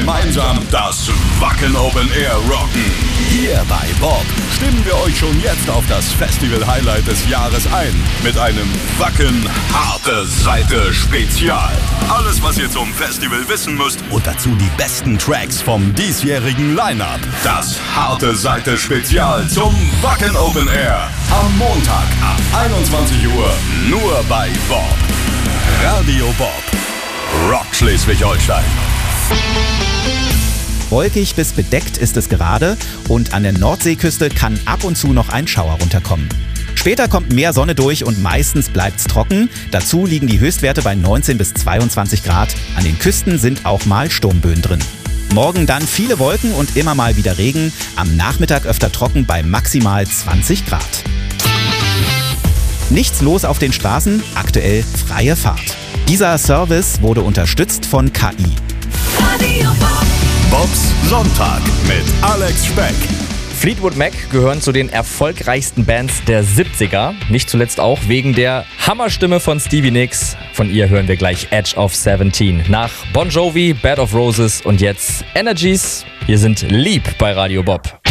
gemeinsam das Wacken Open Air rocken. Hier bei Bob stimmen wir euch schon jetzt auf das Festival-Highlight des Jahres ein. Mit einem Wacken Harte Seite Spezial. Alles, was ihr zum Festival wissen müsst. Und dazu die besten Tracks vom diesjährigen Line-Up. Das Harte Seite Spezial zum Wacken Open Air. Am Montag ab 21 Uhr nur bei Bob. Radio Bob. Rock Schleswig-Holstein. Wolkig bis bedeckt ist es gerade und an der Nordseeküste kann ab und zu noch ein Schauer runterkommen. Später kommt mehr Sonne durch und meistens bleibt's trocken. Dazu liegen die Höchstwerte bei 19 bis 22 Grad. An den Küsten sind auch mal Sturmböen drin. Morgen dann viele Wolken und immer mal wieder Regen. Am Nachmittag öfter trocken bei maximal 20 Grad. Nichts los auf den Straßen, aktuell freie Fahrt. Dieser Service wurde unterstützt von KI. Radio Bob. Bobs Sonntag mit Alex Speck. Fleetwood Mac gehören zu den erfolgreichsten Bands der 70er. Nicht zuletzt auch wegen der Hammerstimme von Stevie Nicks. Von ihr hören wir gleich Edge of 17. Nach Bon Jovi, Bed of Roses und jetzt Energies. Wir sind lieb bei Radio Bob.